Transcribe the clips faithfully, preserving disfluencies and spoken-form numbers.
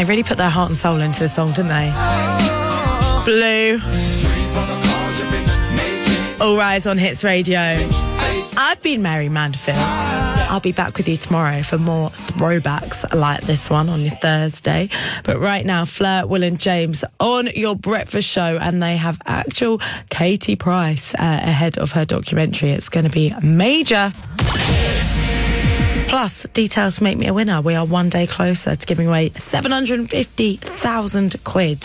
They really put their heart and soul into the song, didn't they? Blue. All Rise on Hits Radio. I've been Mary Manderfield. I'll be back with you tomorrow for more throwbacks like this one on your Thursday. But right now, Fleur, Will and James on your breakfast show, and they have actual Katie Price uh, ahead of her documentary. It's going to be major. Plus, details to make me a winner. We are one day closer to giving away seven hundred fifty thousand quid.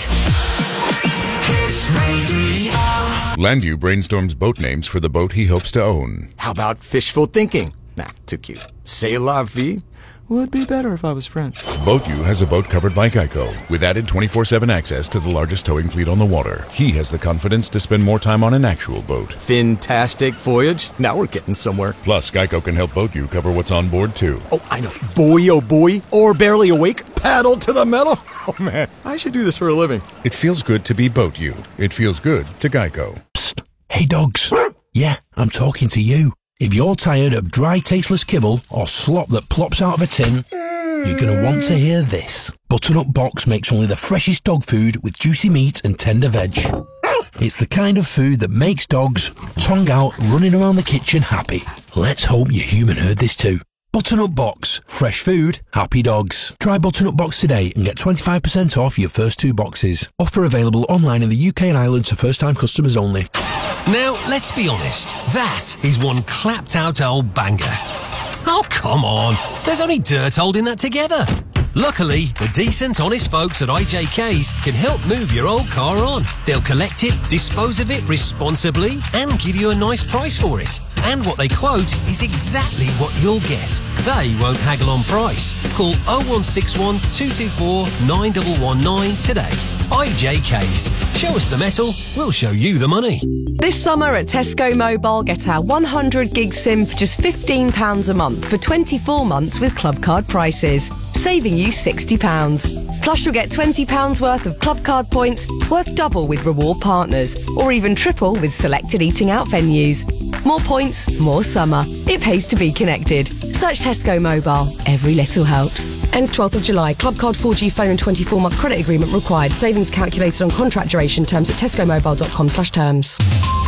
Landu brainstorms boat names for the boat he hopes to own. How about fishful thinking? Nah, too cute. C'est la vie? Would be better if I was French. BoatU has a boat covered by Geico, with added twenty-four seven access to the largest towing fleet on the water. He has the confidence to spend more time on an actual boat. Fantastic voyage. Now we're getting somewhere. Plus, Geico can help BoatU cover what's on board, too. Oh, I know. Boy, oh boy. Or barely awake. Paddle to the metal. Oh, man. I should do this for a living. It feels good to be BoatU. It feels good to Geico. Psst. Hey, dogs. Yeah, I'm talking to you. If you're tired of dry, tasteless kibble or slop that plops out of a tin, you're going to want to hear this. Butternut Box makes only the freshest dog food with juicy meat and tender veg. It's the kind of food that makes dogs, tongue out, running around the kitchen happy. Let's hope your human heard this too. Butternut Box. Fresh food, happy dogs. Try Butternut Box today and get twenty-five percent off your first two boxes. Offer available online in the U K and Ireland to first-time customers only. Now, let's be honest. That is one clapped-out old banger. Oh, come on. There's only dirt holding that together. Luckily, the decent, honest folks at I J K's can help move your old car on. They'll collect it, dispose of it responsibly, and give you a nice price for it. And what they quote is exactly what you'll get. They won't haggle on price. Call oh one six one, two two four, nine one one nine today. I J K's. Show us the metal, we'll show you the money. This summer at Tesco Mobile, get our one hundred gig SIM for just fifteen pounds a month for twenty-four months with Club Card prices, saving you sixty pounds. Plus you'll get twenty pounds worth of Club Card points worth double with reward partners, or even triple with selected eating out venues. More points, more summer. It pays to be connected. Search Tesco Mobile. Every little helps. Ends twelfth of July. Club Card four G phone and twenty-four month credit agreement required. Savings calculated on contract duration. Terms at tescomobile.com slash terms.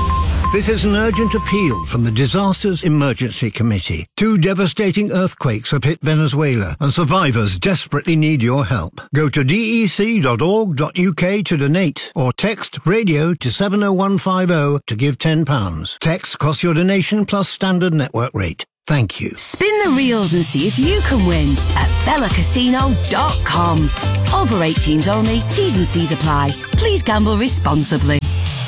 This is an urgent appeal from the Disasters Emergency Committee. Two devastating earthquakes have hit Venezuela, and survivors desperately need your help. Go to d e c dot org dot u k to donate, or text radio to seven oh one five oh to give ten pounds. Text costs your donation plus standard network rate. Thank you. Spin the reels and see if you can win at bella casino dot com. Over eighteens only. T's and C's apply. Please gamble responsibly.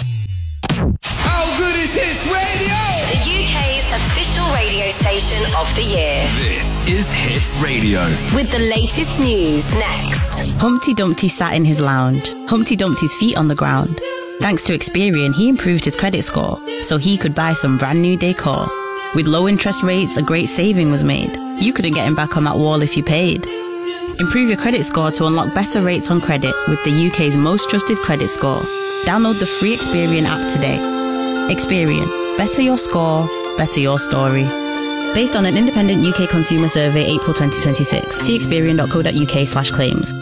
How good is Hits Radio? The U K's official radio station of the year. This is Hits Radio. With the latest news next. Humpty Dumpty sat in his lounge. Humpty dumped his feet on the ground. Thanks to Experian, he improved his credit score so he could buy some brand new decor. With low interest rates, a great saving was made. You couldn't get him back on that wall if you paid. Improve your credit score to unlock better rates on credit with the U K's most trusted credit score. Download the free Experian app today. Experian. Better your score, better your story. Based on an independent U K consumer survey, April twenty twenty-six. See experian dot co dot u k slash claims.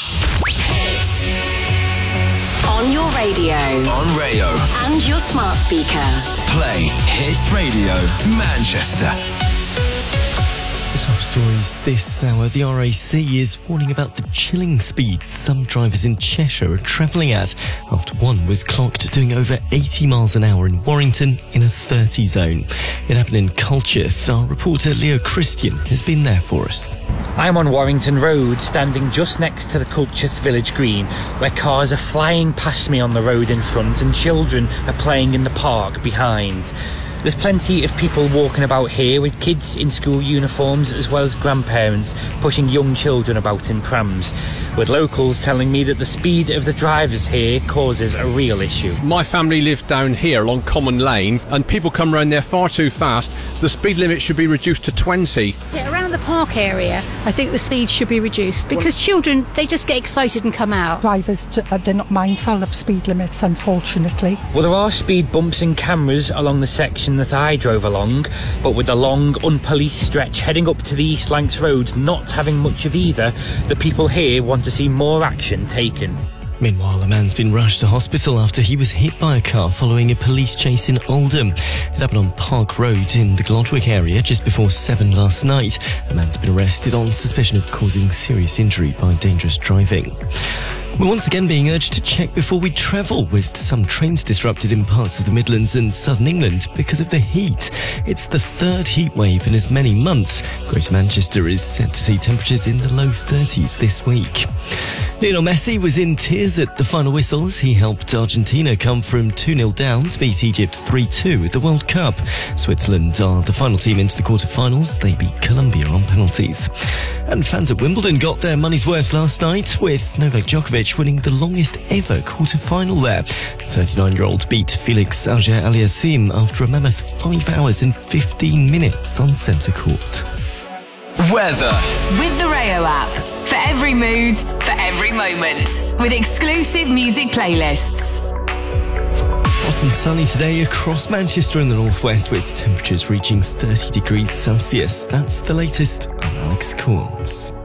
On your radio. On Rayo. And your smart speaker. Play Hits Radio Manchester. Top stories this hour. The R A C is warning about the chilling speeds some drivers in Cheshire are travelling at after one was clocked doing over eighty miles an hour in Warrington in a thirty zone. It happened in Colchester. Our reporter Leo Christian has been there for us. I'm on Warrington Road, standing just next to the Colchester Village Green, where cars are flying past me on the road in front and children are playing in the park behind. There's plenty of people walking about here with kids in school uniforms, as well as grandparents pushing young children about in prams, with locals telling me that the speed of the drivers here causes a real issue. My family live down here along Common Lane, and people come round there far too fast. The speed limit should be reduced to twenty. Around the park area, I think the speed should be reduced because children, they just get excited and come out. Drivers, they're not mindful of speed limits, unfortunately. Well, there are speed bumps and cameras along the section that I drove along, but with the long, unpoliced stretch heading up to the East Lancs Road not having much of either, the people here want to see more action taken. Meanwhile, a man's been rushed to hospital after he was hit by a car following a police chase in Oldham. It happened on Park Road in the Glodwick area just before seven last night. A man's been arrested on suspicion of causing serious injury by dangerous driving. We're once again being urged to check before we travel, with some trains disrupted in parts of the Midlands and southern England because of the heat. It's the third heat wave in as many months. Greater Manchester is set to see temperatures in the low thirties this week. Lionel Messi was in tears at the final whistle as he helped Argentina come from two nil down to beat Egypt three two at the World Cup. Switzerland are the final team into the quarter-finals. They beat Colombia on penalties. And fans at Wimbledon got their money's worth last night, with Novak Djokovic winning the longest ever quarter-final there. The thirty-nine-year-old beat Felix Auger-Aliassime after a mammoth five hours and fifteen minutes on centre court. Weather. With the Rayo app. For every mood, for every moment. With exclusive music playlists. Hot and sunny today across Manchester and the northwest, with temperatures reaching thirty degrees Celsius. That's the latest. I'm Alex Corns.